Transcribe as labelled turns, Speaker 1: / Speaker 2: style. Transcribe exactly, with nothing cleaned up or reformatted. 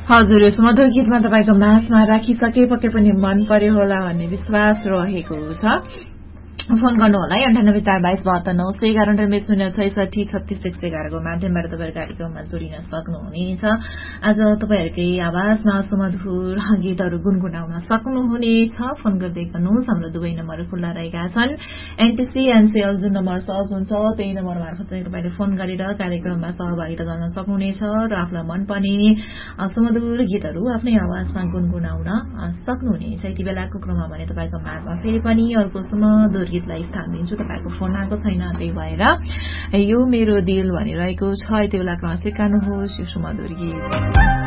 Speaker 1: हजुर यो सुमधुर गीतमा तपाईँको माझमा राखिसके पक्कै पनि मन पर्यो होला भन्ने विश्वास रहेको छ। फोन गर्नुहोला है अन्ठानब्बे चार बाइस बहत्तर नौ सय एघार अन्ठानब्बे शून्य छैसठी छत्तीस एक सय एघारको माध्यमबाट तपाईँहरू कार्यक्रममा जोडिन सक्नुहुनेछ। आज तपाईँहरूकै आवाजमा सुमधुर गीतहरू गुनगुनाउन सक्नुहुनेछ। फोन गर्दै गर्नुहोस्, हाम्रो दुवै नम्बर खुल्ला रहेका छन्। एनटिसी एनसीएल जुन नम्बर सहज हुन्छ त्यही नम्बर मार्फत चाहिँ तपाईँले फोन गरेर कार्यक्रममा सहभागिता गर्न सक्नुहुनेछ र आफूलाई मनपर्ने सुमधुर गीतहरू आफ्नै आवाजमा गुनगुनाउन सक्नुहुनेछ। यति बेलाको क्रममा भने तपाईँको माझमा फेरि पनि अर्को सुमधुर गीतलाई स्थान दिन्छु। तपाईँको फोन आएको छैन, त्यही भएर यो मेरो दिल भनिरहेको छ। यति बेला क्रम स्वीकार्नुहोस् यो सुमधुर गीत।